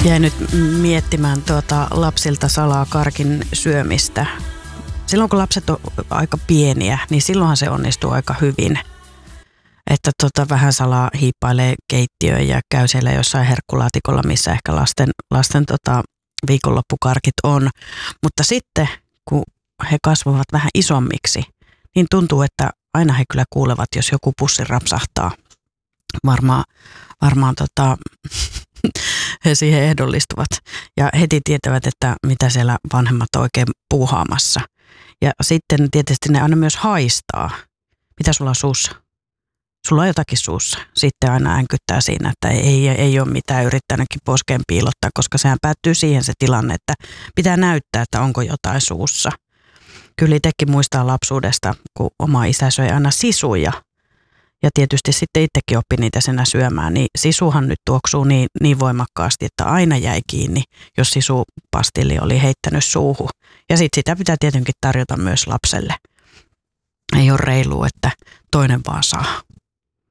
Jäin nyt miettimään lapsilta salaa karkin syömistä. Silloin kun lapset on aika pieniä, niin silloinhan se onnistuu aika hyvin. Että vähän salaa hiippailee keittiöön ja käy siellä jossain herkkulaatikolla, missä ehkä lasten viikonloppukarkit on. Mutta sitten, kun he kasvavat vähän isommiksi, niin tuntuu, että aina he kyllä kuulevat, jos joku pussi rapsahtaa. Varmaan he siihen ehdollistuvat ja heti tietävät, että mitä siellä vanhemmat on oikein puuhaamassa. Ja sitten tietysti ne aina myös haistaa. Mitä sulla on suussa? Sulla on jotakin suussa. Sitten aina änkyttää siinä, että ei ole mitään yrittänytkin poskeen piilottaa, koska sehän päättyy siihen se tilanne, että pitää näyttää, että onko jotain suussa. Kyllä itsekin muistaa lapsuudesta, kun oma isä söi aina sisuja. Ja tietysti sitten itsekin oppi niitä senä syömään, niin sisuhan nyt tuoksuu niin voimakkaasti, että aina jäi kiinni, jos sisupastilli oli heittänyt suuhun. Ja sitten sitä pitää tietenkin tarjota myös lapselle. Ei ole reilua, että toinen vaan saa.